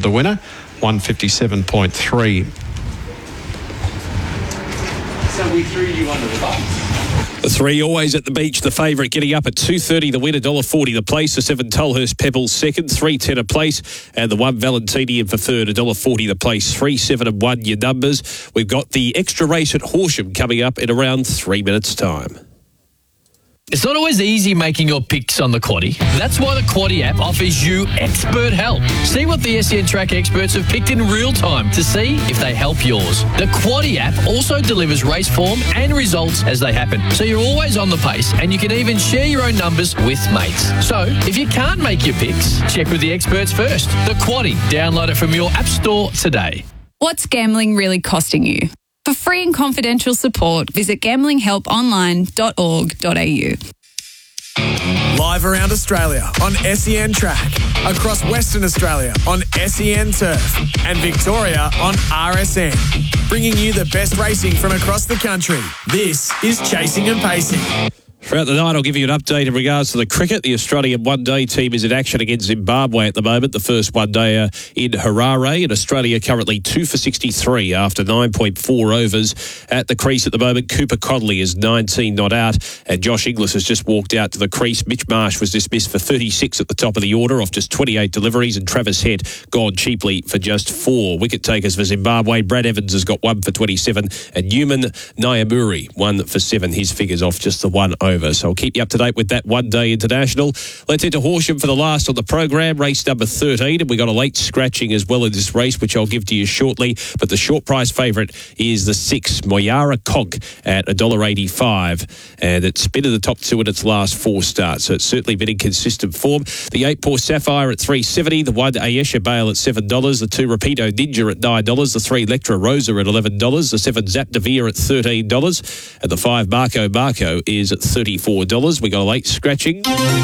the winner, 157.3. So we threw you under the bus. The 3 Always at the Beach, the favourite, getting up at $2.30. The winner, $1.40 the place. The 7 Tolhurst Pebbles second, $3.10 a place. And the 1 Valentinian for third, $1.40 the place. 3, 7 and 1 your numbers. We've got the extra race at Horsham coming up in around 3 minutes' time. It's not always easy making your picks on the Quaddie. That's why the Quaddie app offers you expert help. See what the SEN Track experts have picked in real time to see if they help yours. The Quaddie app also delivers race form and results as they happen, so you're always on the pace, and you can even share your own numbers with mates. So, if you can't make your picks, check with the experts first. The Quaddie. Download it from your app store today. What's gambling really costing you? For free and confidential support, visit gamblinghelponline.org.au. Live around Australia on SEN Track, across Western Australia on SEN Turf, and Victoria on RSN. Bringing you the best racing from across the country. This is Chasing and Pacing. Throughout the night, I'll give you an update in regards to the cricket. The Australian one-day team is in action against Zimbabwe at the moment. The first one-day in Harare. And Australia currently 2 for 63 after 9.4 overs. At the crease at the moment, Cooper Codley is 19 not out. And Josh Inglis has just walked out to the crease. Mitch Marsh was dismissed for 36 at the top of the order off just 28 deliveries. And Travis Head gone cheaply for just 4. Wicket takers for Zimbabwe. Brad Evans has got 1 for 27. And Newman Nyamuri 1 for 7. His figures off just the 1 over. So I'll keep you up to date with that one-day international. Let's head to Horsham for the last on the program, race number 13. And we got a late scratching as well in this race, which I'll give to you shortly. But the short price favourite is the 6, Moyara Conk, at $1.85. And it's been in the top 2 in its last 4 starts. So it's certainly been in consistent form. The 8 Poor Sapphire at $3.70. The 1 Ayesha Bale at $7. The 2 Rapido Ninja at $9. The 3 Lectra Rosa at $11. The 7 Zap Devere at $13. And the 5 Marco is at $34. We got a late scratching.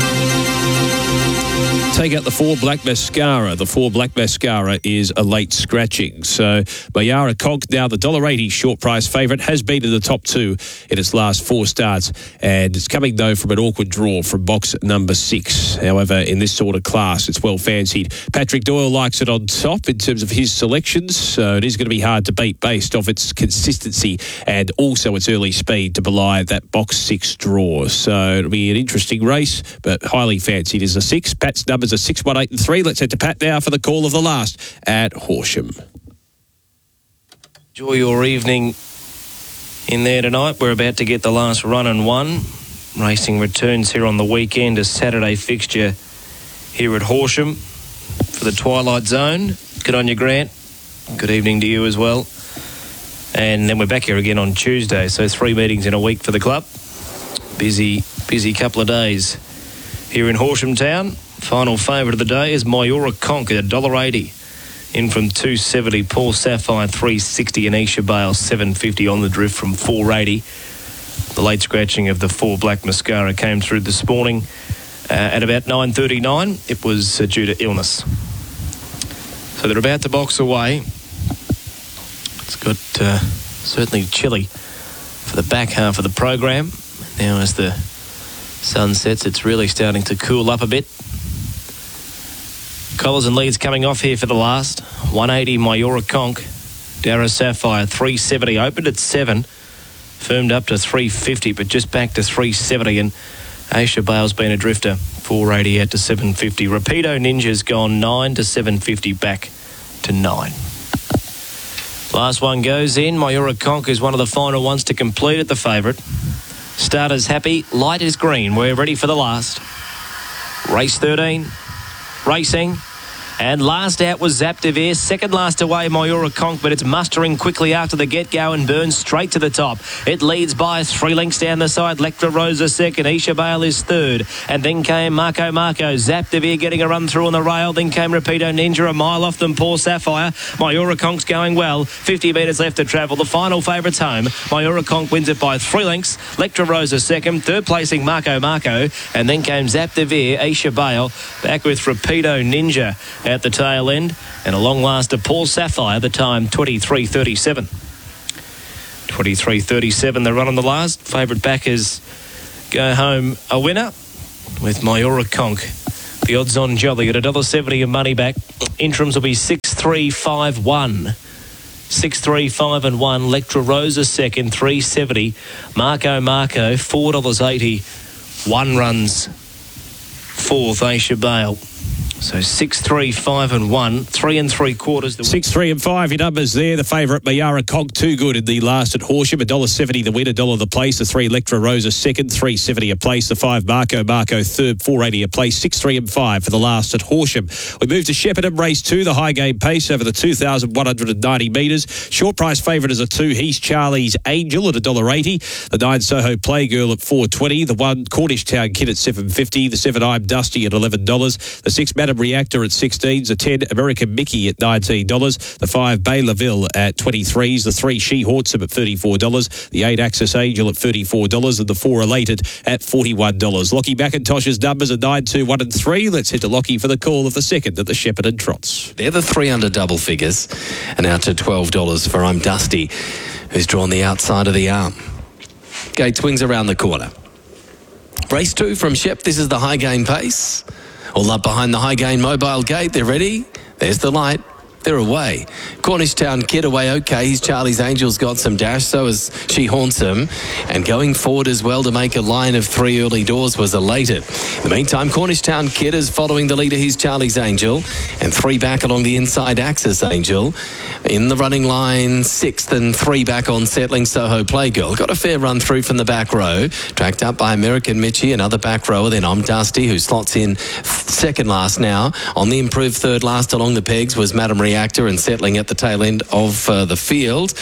Take out the 4 Black Mascara. The 4 Black Mascara is a late scratching. So Mayara Conk, now the $1.80 short price favourite, has been in the top 2 in its last 4 starts. And it's coming, though, from an awkward draw from box number 6. However, in this sort of class, it's well fancied. Patrick Doyle likes it on top in terms of his selections. So it is going to be hard to beat based off its consistency and also its early speed to belie that box 6 draw. So it'll be an interesting race, but highly fancied is a 6. Pat's numbers are 6, 1, 8 and 3. Let's head to Pat now for the call of the last at Horsham. Enjoy your evening in there tonight. We're about to get the last run and 1. Racing returns here on the weekend, a Saturday fixture here at Horsham for the Twilight Zone. Good on you, Grant. Good evening to you as well. And then we're back here again on Tuesday, so 3 meetings in a week for the club. Busy couple of days here in Horsham Town. Final favourite of the day is Mayura Conk at $1.80. In from $2.70, Paul Sapphire $3.60 and Isha Bale $7.50 on the drift from $4.80. The late scratching of the 4 Black Mascara came through this morning at about 9:39. It was due to illness. So they're about to box away. It's got certainly chilly for the back half of the program. Now as the sun sets, it's really starting to cool up a bit. Collars and leads coming off here for the last. 180 Mayura Conk. Darra Sapphire 370. Opened at 7. Firmed up to 350, but just back to 370. And Aisha Bale's been a drifter. 480 out to 750. Rapido Ninja's gone 9 to 750, back to 9. Last one goes in. Mayura Conk is one of the final ones to complete at the favourite. Starters happy. Light is green. We're ready for the last. Race 13. Racing. And last out was Zap Devere. Second last away, Mayura Conk, but it's mustering quickly after the get-go and burns straight to the top. It leads by 3 lengths down the side. Lectra Rosa second. Isha Bale is third. And then came Marco. Zap Devere getting a run through on the rail. Then came Rapido Ninja, a mile off them. Poor Sapphire. Mayura Conk's going well. 50 metres left to travel. The final favourite's home. Mayura Conk wins it by 3 lengths. Lectra Rosa second. Third placing Marco. And then came Zap Devere. Isha Bale back with Rapido Ninja at the tail end, and a long last to Paul Sapphire, the time 23:37. 23:37 the run on the last. Favourite backers go home a winner with Mayura Conk The odds on Jolly at $1.70 and money back. Interims will be 6-3-5-1. 6-3-5-1. Lectra Rosa second, $3.70. Marco $4.80. One runs fourth, Aisha Bale. So 6-3-5-1, 3 3/4. 6, 3 and 5, your numbers there. The favourite, Mayara Conk, too good in the last at Horsham. $1.70 the win, $1 the place. The 3, Electra Rosa second, $3.70 a place. The 5, Marco third, $4.80 a place. 6, 3 and 5 for the last at Horsham. We move to Shepparton, race 2, the high game pace over the 2,190 metres. Short price favourite is a 2, He's Charlie's Angel at $1.80. The 9, Soho Playgirl at $4.20. The 1, Cornish Town Kid at $7.50. The 7, I'm Dusty at $11. The 6, Madam Reactor at 16s. The 10, American Mickey at $19. The 5, Bay Laville at 23s. The 3, She Haunts Him at $34. The 8, Axis Angel at $34. And the 4, Elated at $41. Lockie McIntosh's numbers are 9, 2, 1 and 3. Let's hit to Lockie for the call of the second at the Shepparton Trots. They're the 3 under double figures. And out to $12 for I'm Dusty, who's drawn the outside of the arm. Gate swings around the corner. Race 2 from Shep. This is the high gain pace. All up behind the high gain mobile gate. They're ready. There's the light. They're away. Cornish Town Kid away okay. He's Charlie's Angel's got some dash, so is She Haunts Him. And going forward as well to make a line of 3 early doors was Elated. In the meantime, Cornish Town Kid is following the leader. He's Charlie's Angel. And 3 back along the inside, Axis Angel. In the running line, 6th and 3 back on Settling Soho Playgirl. Got a fair run through from the back row. Tracked up by American Mitchie, another back rower. Then I'm Dusty, who slots in second last now. On the improved third last along the pegs was Madam Reactor and settling at the tail end of the field.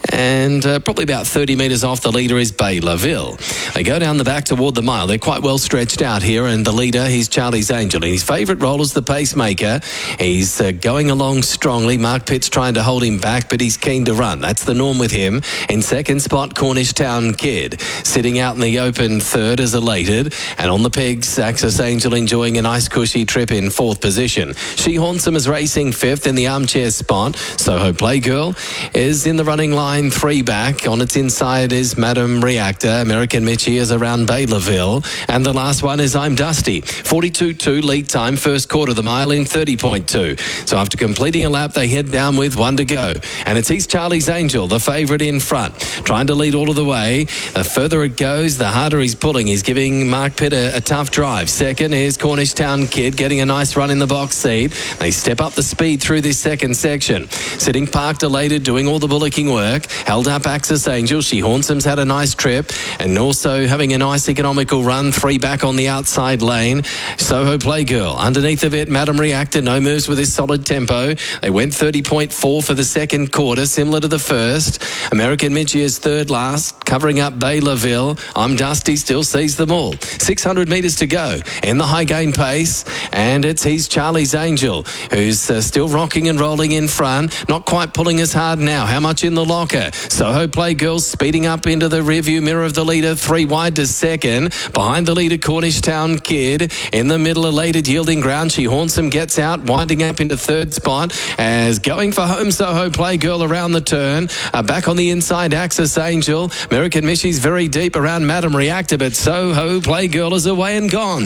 And probably about 30 metres off the leader is Bay Laville. They go down the back toward the mile. They're quite well stretched out here. And the leader, he's Charlie's Angel. And his favourite role is the pacemaker. He's going along strongly. Mark Pitt's trying to hold him back, but he's keen to run. That's the norm with him. In second spot, Cornish Town Kid. Sitting out in the open third is Elated. And on the pegs, Axis Angel enjoying a nice cushy trip in 4th position. She Haunts Him is racing 5th in the armchair spot. Soho Playgirl is in the running line 3 back. On its inside is Madam Reactor. American Mitchie is around Bay Laville. And the last one is I'm Dusty. 42.2 lead time, first quarter of the mile in 30.2. So after completing a lap, they head down with 1 to go. And it's East Charlie's Angel, the favourite in front, trying to lead all of the way. The further it goes, the harder he's pulling. He's giving Mark Pitt a tough drive. Second is Cornish Town Kid getting a nice run in the box seat. They step up the speed through this second section. Sitting parked, Elated, doing all the bullocking work. Held up Axis Angel. She Haunts Him's had a nice trip and also having a nice economical run. 3 back on the outside lane. Soho Playgirl. Underneath of it, Madam Reactor. No moves with his solid tempo. They went 30.4 for the second quarter, similar to the first. American Mitchie is third last, covering up Bay Laville. I'm Dusty, still sees them all. 600 metres to go in the high gain pace. And it's He's Charlie's Angel, who's still rocking and rolling in front. Not quite pulling as hard now. How much in the locker? Soho Playgirl speeding up into the rearview mirror of the leader. 3 wide to second. Behind the leader, Cornish Town Kid. In the middle, Elated yielding ground. She Haunts Him, gets out, winding up into third spot. As going for home, Soho Playgirl around the turn. Back on the inside, Axis Angel. American Mitchie's very deep around Madam Reactor, but Soho Playgirl is away and gone.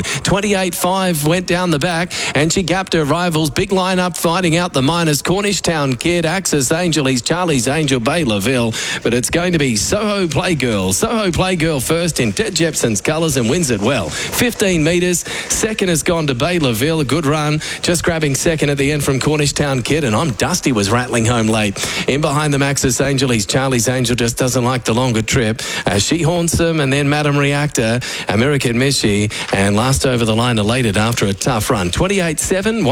28.5 went down the back, and she gapped her rivals. Big line up fighting out the minors. Cornish Town Kid, Axis Angel, he's Charlie's Angel, Bay Laville. But it's going to be Soho Playgirl. Soho Playgirl first in Ted Jepson's colours and wins it well. 15 metres. Second has gone to Bay Laville. A good run. Just grabbing second at the end from Cornish Town Kid. And I'm Dusty was rattling home late. In behind them, Axis Angel. He's Charlie's Angel, just doesn't like the longer trip. She Haunts Him, and then Madam Reactor, American Mitchie, and last over the line, Elated after a tough run. 28.7,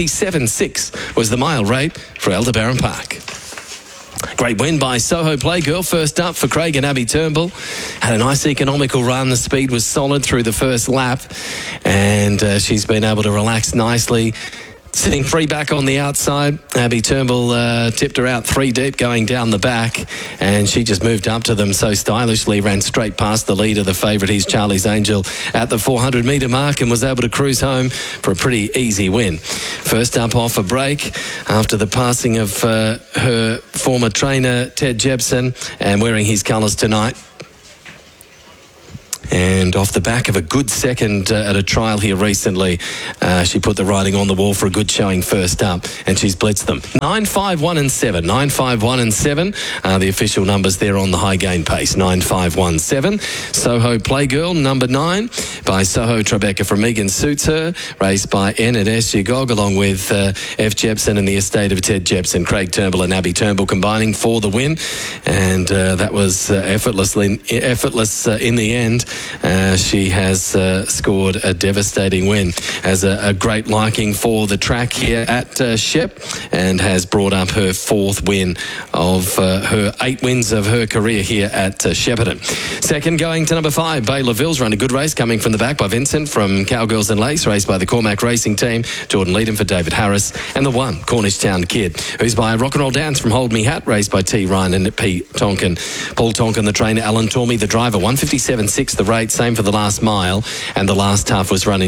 157.6 was the mile rate for Aldebaran Park. Great win by Soho Playgirl. First up for Craig and Abby Turnbull. Had a nice economical run. The speed was solid through the first lap, and she's been able to relax nicely. Sitting 3 back on the outside. Abby Turnbull tipped her out 3 deep going down the back, and she just moved up to them so stylishly, ran straight past the leader, the favourite, he's Charlie's Angel, at the 400 metre mark, and was able to cruise home for a pretty easy win. First up off a break after the passing of her former trainer, Ted Jepson, and wearing his colours tonight. And off the back of a good second at a trial here recently, she put the writing on the wall for a good showing first up, and she's blitzed them. 9, 5, 1 and 7. 9, 5, 1 and 7 are the official numbers there on the high gain pace. 9, 5, 1, 7. Soho Playgirl, number 9, by Soho Tribeca from Megan Suits Her, raced by N at SG Gog, along with F. Jepson and the estate of Ted Jepson. Craig Turnbull and Abby Turnbull combining for the win, and that was effortless in the end. She has scored a devastating win. Has a great liking for the track here at Shep, and has brought up her 4th win of her 8 wins of her career here at Shepparton. Second going to number 5, Bay Laville's run a good race, coming from the back by Vincent from Cowgirls and Lakes, raced by the Cormac Racing Team, Jordan Leedham for David Harris, and the 1, Cornish Town Kid, who's by Rock and Roll Dance from Hold Me Hat, raced by T. Ryan and P. Tonkin. Paul Tonkin, the trainer, Alan Tormey, the driver. 157.6 the rate, same for the last mile, and the last half was running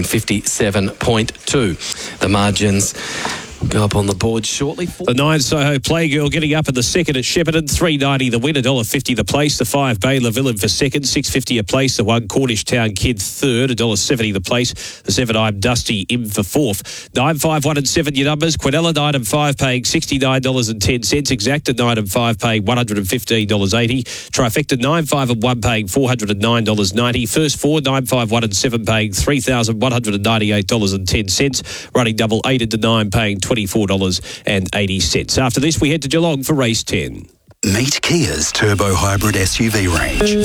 57.2. The margins go up on the board shortly. The 9 Soho Playgirl getting up in the second at Shepparton, $3.90 the win, $1.50 the place. The 5 Bay Laville for second, $6.50 a place. The 1 Cornish Town Kid third, $1.70 the place. The 7 I'm Dusty in for fourth. 9, 5, 1 and 7 your numbers. Quinella 9 and 5 paying $69.10. Exacta 9 and 5 paying $115.80. Trifecta 9, 5 and 1 paying $409.90. First 4 9, 5, 1 and 7 paying $3,198.10. Running double 8 into 9 paying $24.80. After this, we head to Geelong for race 10. Meet Kia's turbo hybrid SUV range.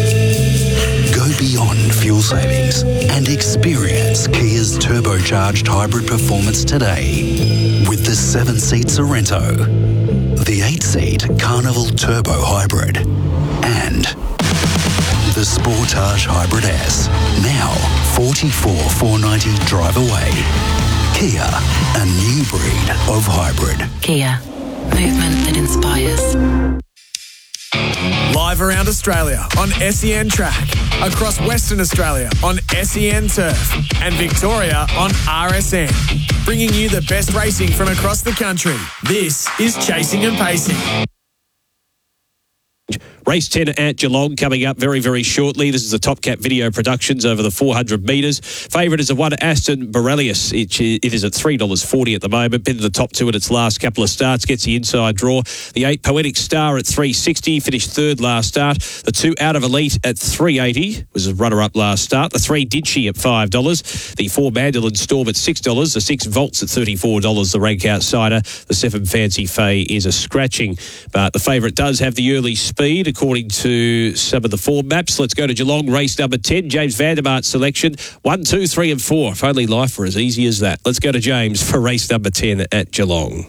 Go beyond fuel savings and experience Kia's turbocharged hybrid performance today with the 7-seat Sorrento, the 8-seat Carnival Turbo Hybrid, and the Sportage Hybrid S. Now, $44,490 drive away. Kia, a new breed of hybrid. Kia, movement that inspires. Live around Australia on SEN Track, across Western Australia on SEN Turf, and Victoria on RSN. Bringing you the best racing from across the country. This is Chasing and Pacing. Race 10 at Geelong coming up very, very shortly. This is the Top Cap Video Productions over the 400 metres. Favourite is a 1 Aston Borelius. It is at $3.40 at the moment. Been to the top 2 in its last couple of starts. Gets the inside draw. The 8 Poetic Star at $3.60. Finished third last start. The 2 Out of Elite at $3.80. Was a runner-up last start. The 3 Ditchy at $5. The 4 Mandolin Storm at $6. The 6 Volts at $34. The rank outsider. The 7 Fancy Faye is a scratching. But the favourite does have the early speed, according to some of the form maps. Let's go to Geelong, race number 10. James Vandermart's selection, 1, 2, 3 and 4. If only life were as easy as that. Let's go to James for race number 10 at Geelong.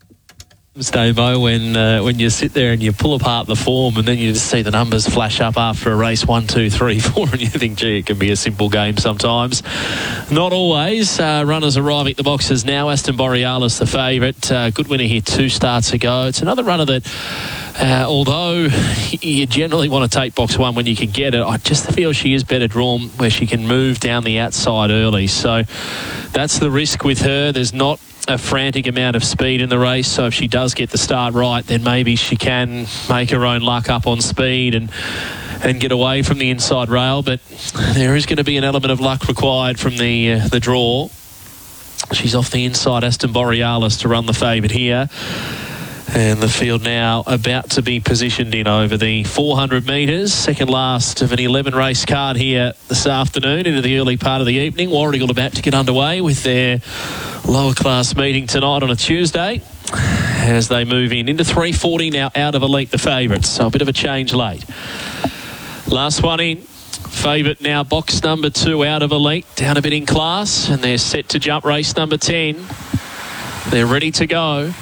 Davo, when you sit there and you pull apart the form and then you just see the numbers flash up after a race 1, 2, 3, 4 and you think, gee, it can be a simple game sometimes. Not always. Runners arriving at the boxes now. Aston Borealis the favourite. Good winner here 2 starts ago. It's another runner that, although you generally want to take box 1 when you can get it, I just feel she is better drawn where she can move down the outside early. So that's the risk with her. There's not a frantic amount of speed in the race, so if she does get the start right, then maybe she can make her own luck up on speed and get away from the inside rail. But there is going to be an element of luck required from the draw. She's off the inside, Aston Borealis, to run the favourite here. And the field now about to be positioned in over the 400 metres. Second last of an 11-race card here this afternoon into the early part of the evening. Warragul about to get underway with their lower class meeting tonight on a Tuesday as they move into 340 now. Out of Elite the favourites, so a bit of a change late. Last one in. Favourite now, box number 2, Out of Elite, down a bit in class, and they're set to jump race number 10. They're ready to go.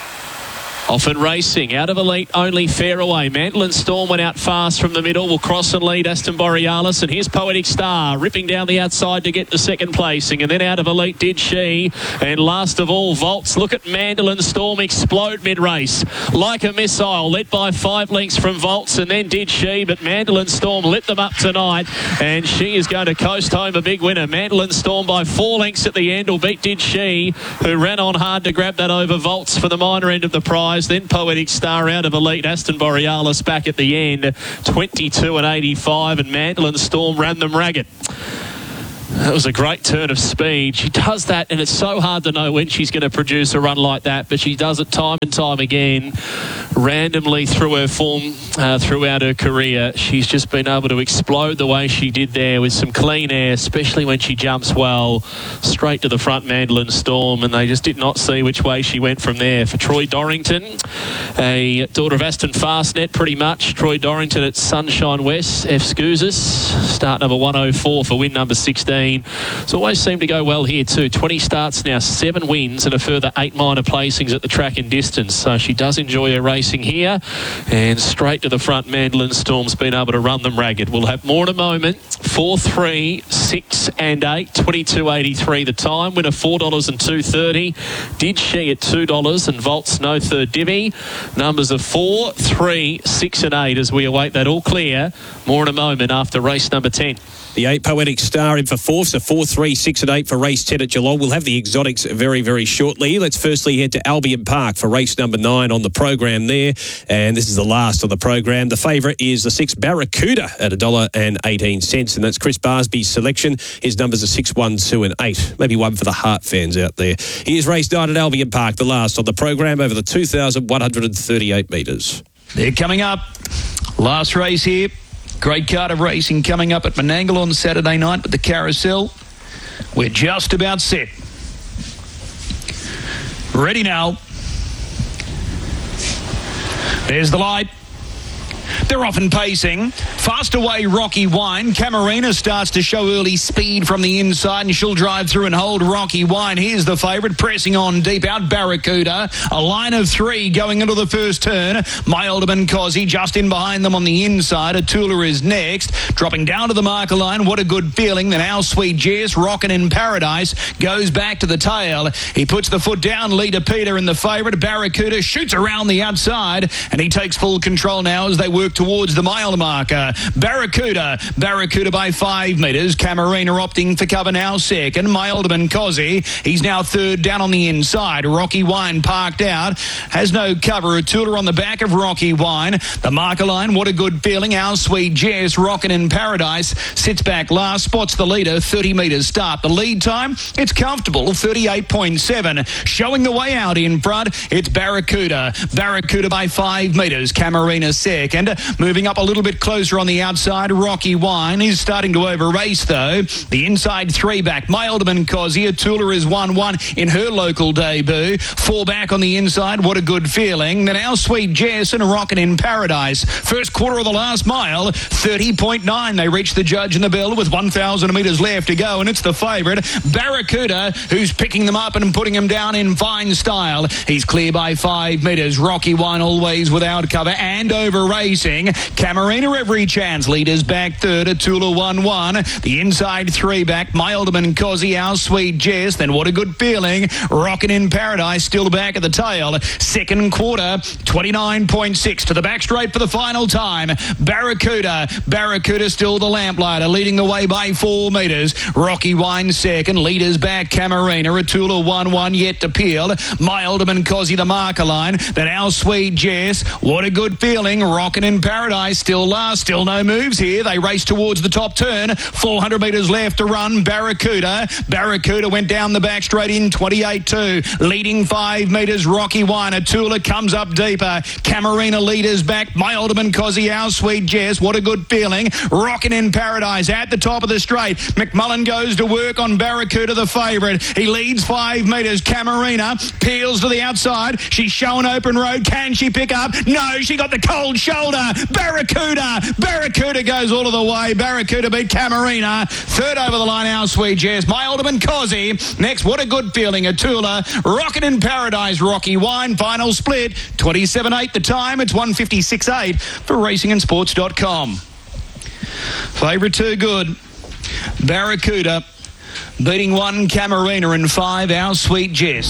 Often racing, Out of Elite, only fair away. Mandolin Storm went out fast from the middle. Will cross and lead Aston Borealis. And here's Poetic Star, ripping down the outside to get to second placing. And then Out of Elite did she. And last of all, Volts. Look at Mandolin Storm explode mid-race. Like a missile, led by 5 lengths from Volts. And then did she. But Mandolin Storm lit them up tonight. And she is going to coast home a big winner. Mandolin Storm by 4 lengths at the end will beat Did She, who ran on hard to grab that over Volts for the minor end of the prize. goes then. Poetic Star out of Elite. Aston Borealis back at the end. 22 and 85, and Mandolin Storm ran them ragged. That was a great turn of speed. She does that, and it's so hard to know when she's going to produce a run like that, but she does it time and time again, randomly through her form throughout her career. She's just been able to explode the way she did there with some clean air, especially when she jumps well, straight to the front, Mandolin Storm, and they just did not see which way she went from there. For Troy Dorrington, a daughter of Aston Fastnet, pretty much. Troy Dorrington at Sunshine West, F. Scoozes, start number 104 for win number 16. It's always seemed to go well here too. 20 starts now, 7 wins and a further 8 minor placings at the track and distance. So she does enjoy her racing here, and straight to the front, Mandolin Storm's been able to run them ragged. We'll have more in a moment. 4, 3, 6 and 8, 22.83 the time. Winner $4 and $2.30. Did she at $2 and Volts no third divvy. Numbers of 4, 3, 6 and 8 as we await that all clear. More in a moment after race number 10. The 8 Poetic Star in for 4, so 4, 3, 6 and 8 for race 10 at Geelong. We'll have the exotics very, very shortly. Let's firstly head to Albion Park for race number 9 on the program there. And this is the last of the program. The favourite is the 6 Barracuda at $1.18. And that's Chris Barsby's selection. His numbers are 6, 1, 2 and 8. Maybe one for the Heart fans out there. Here's race 9 at Albion Park, the last on the program over the 2,138 metres. They're coming up. Last race here. Great card of racing coming up at Menangle on Saturday night with the carousel. We're just about set. Ready now. There's the light. They're off and pacing. Fast away, Rocky Wine. Camarina starts to show early speed from the inside, and she'll drive through and hold Rocky Wine. Here's the favourite, pressing on deep out, Barracuda. A line of 3 going into the first turn. My Alderman Cozzy just in behind them on the inside. Atula is next. Dropping down to the marker line. What a good feeling. Then Our Sweet Jess, Rockin' in Paradise, goes back to the tail. He puts the foot down. Leader Peter in the favourite. Barracuda shoots around the outside, and he takes full control now as they work towards the mile marker. Barracuda by 5 metres. Camarina opting for cover now second. My Alderman Cozzy, he's now third down on the inside. Rocky Wine parked out, has no cover. Atula on the back of Rocky Wine. The marker line, what a good feeling. Our Sweet Jess, Rockin' in Paradise, sits back last, spots the leader, 30 metres start. The lead time, it's comfortable, 38.7. Showing the way out in front, it's Barracuda by 5 metres. Camarina second. Moving up a little bit closer on the outside, Rocky Wine is starting to over-race, though. The inside 3 back, My Alderman Cozzy. Atula is 1-1 in her local debut. 4 back on the inside, what a good feeling. Then Our Sweet Jess and Rockin' in Paradise. First quarter of the last mile, 30.9. They reach the judge and the bell with 1,000 metres left to go, and it's the favourite, Barracuda, who's picking them up and putting them down in fine style. He's clear by 5 metres. Rocky Wine always without cover and over-racing. Camarina every chance. Leaders back third. Atula 1-1. The inside 3 back. My Alderman Cozzy, Our Sweet Jess. Then what a good feeling. Rockin' in Paradise still back at the tail. Second quarter, 29.6 to the back straight for the final time. Barracuda still the lamplighter, leading the way by 4 metres. Rocky Wine second. Leaders back. Camarina. Atula 1-1 yet to peel. My Alderman Cozzy the marker line. Then Our Sweet Jess. What a good feeling. Rockin' in Paradise still last, still no moves here. They race towards the top turn. 400 metres left to run. Barracuda went down the back straight in 28.2. Leading 5 metres, Rocky Wine. Atula comes up deeper. Camarina leaders back. My Alderman Cozzy, Our Sweet Jess. What a good feeling. Rockin' in Paradise at the top of the straight. McMullen goes to work on Barracuda, the favourite. He leads 5 metres. Camarina peels to the outside. She's showing open road. Can she pick up? No, she got the cold shoulder. Barracuda goes all of the way. Barracuda beat Camarina. Third over the line, Our Sweet Jess. My Alderman Cozzy. Next, what a good feeling. Atula. Rockin' in Paradise. Rocky Wine. Final split. 27.8 the time. It's 156.8 for racingandsports.com. Favourite 2 good. Barracuda beating 1 Camarina and 5 Our Sweet Jess.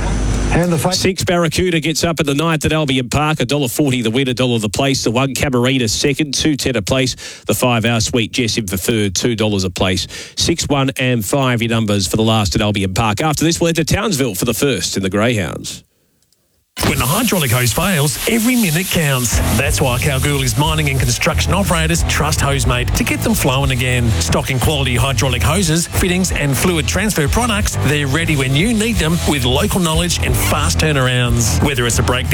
6 Barracuda gets up in the 9th at Albion Park. $1.40 the win, $1 the place. The 1 Camarina second, $2.10 a place. The 5 Our Sweet Jess in for third, $2 a place. 6, 1 and 5 your numbers for the last at Albion Park. After this, we'll head to Townsville for the first in the Greyhounds. When the hydraulic hose fails, every minute counts. That's why Kalgoorlie's mining and construction operators trust HoseMate to get them flowing again. Stocking quality hydraulic hoses, fittings and fluid transfer products, they're ready when you need them with local knowledge and fast turnarounds. Whether it's a breakdown